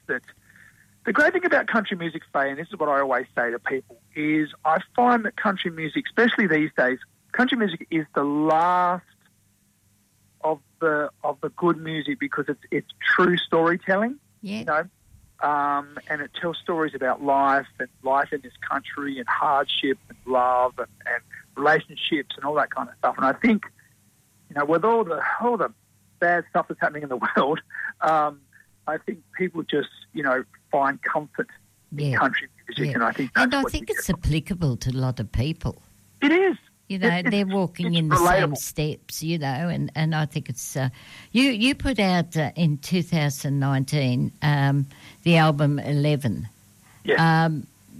that the great thing about country music, Faye, and this is what I always say to people, is I find that country music, especially these days, country music is the last of the good music because it's true storytelling. Yeah. You know, and it tells stories about life in this country and hardship and love and relationships and all that kind of stuff. And I think, you know, with all the bad stuff that's happening in the world, I think people just, you know, find comfort in country music, and I think that's it's applicable to a lot of people. It is. You know, they're walking in the same steps, you know, and I think it's... You put out in 2019 the album 11. Yeah.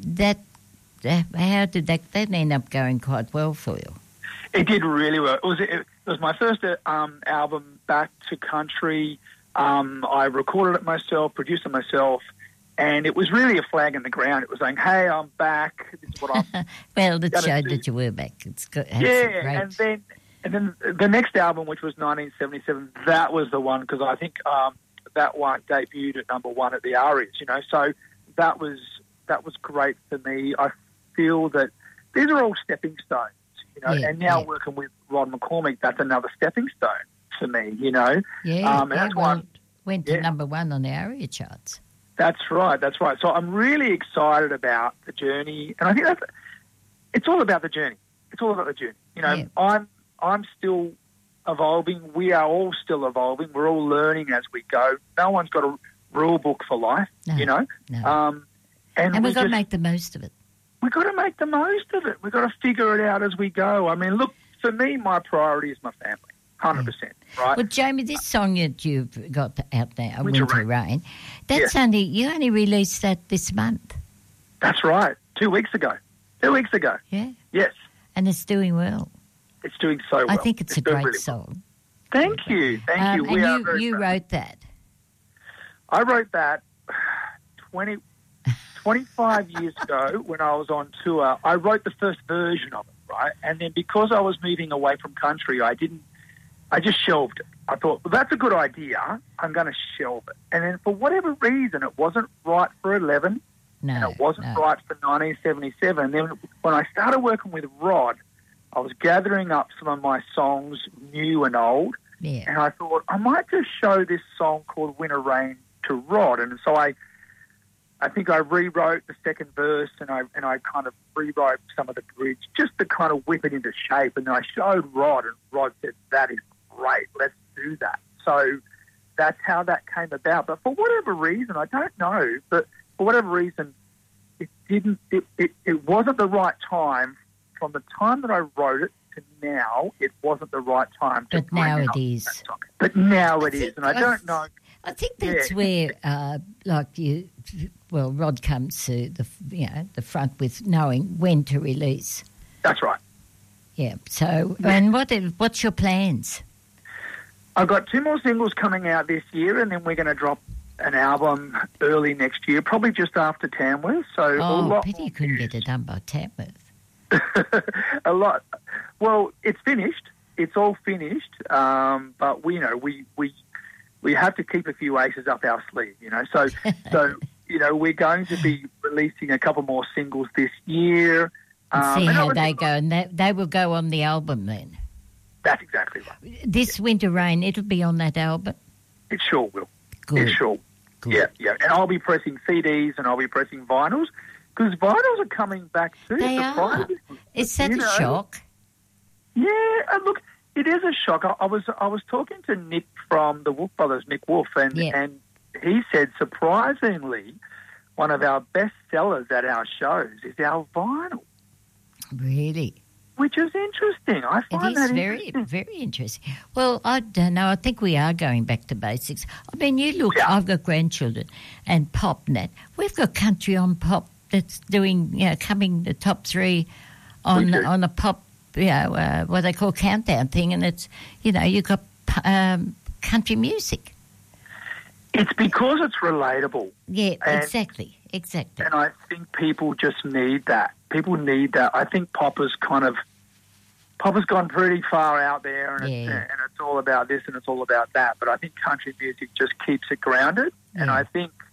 How did that end up going quite well for you? It did really well. It was my first album back to country. I recorded it myself, produced it myself, and it was really a flag in the ground. It was saying, hey, I'm back. This is what I'm well, it showed that you were back. It's good. Yeah, and then the next album, which was 1977, that was the one, because I think that one debuted at number one at the ARIAs, you know. So that was great for me. I feel that these are all stepping stones, you know, and now working with Rod McCormick, that's another stepping stone for me, you know. Yeah, and that's why went to number one on the ARIA charts. That's right. So I'm really excited about the journey, and I think it's all about the journey. It's all about the journey. You know, I'm still evolving. We are all still evolving. We're all learning as we go. No one's got a rule book for life, you know. No. And we've got to make the most of it. We've got to make the most of it. We've got to figure it out as we go. I mean, look, for me, my priority is my family. 100%, right? Well, Jamie, this song that you've got out now, Winter Rain, you only released that this month. That's right, 2 weeks ago. 2 weeks ago. Yeah. Yes. And it's doing well. It's doing so well. I think it's a great song. Thank you. Thank you. And you wrote that? I wrote that 25 years ago when I was on tour. I wrote the first version of it, right? And then because I was moving away from country, I just shelved it. I thought, well, that's a good idea. I'm going to shelve it. And then for whatever reason, it wasn't right for 11, and it wasn't right for 1977. Then when I started working with Rod, I was gathering up some of my songs, new and old, and I thought, I might just show this song called Winter Rain to Rod. And so I think I rewrote the second verse, and I kind of rewrote some of the bridge just to kind of whip it into shape. And then I showed Rod, and Rod said, that is great, let's do that. So that's how that came about. But for whatever reason, I don't know, but for whatever reason, it wasn't the right time. From the time that I wrote it to now, it wasn't the right time to bring it out. But now it is. But now it is, and I don't know. I think that's where, Rod comes to the front with knowing when to release. That's right. Yeah. So, and what's your plans? I've got 2 more singles coming out this year, and then we're going to drop an album early next year, probably just after Tamworth. So, pity you couldn't get it done by Tamworth. A lot. Well, it's finished. It's all finished. But we have to keep a few aces up our sleeve, you know. So we're going to be releasing a couple more singles this year. See how they go, and they will go on the album then. That's exactly right. This Winter Rain, it'll be on that album? It sure will. Good. It sure. Good. Yeah. And I'll be pressing CDs and I'll be pressing vinyls, because vinyls are coming back too. They are. Is that a shock? Yeah, look, it is a shock. I was talking to Nick from the Wolf Brothers, Nick Wolf, and he said, surprisingly, one of our best sellers at our shows is our vinyl. Really? Which is interesting. I find that very, very interesting. Well, I don't know. I think we are going back to basics. I mean, you look, I've got grandchildren, and pop net. We've got country on pop that's doing, coming the top 3 on a pop, what they call countdown thing, and it's, you've got country music. It's because it's relatable. Yeah, exactly. And I think people just need that. People need that. I think pop has gone pretty far out there, and it's all about this and it's all about that. But I think country music just keeps it grounded. Yeah. And I think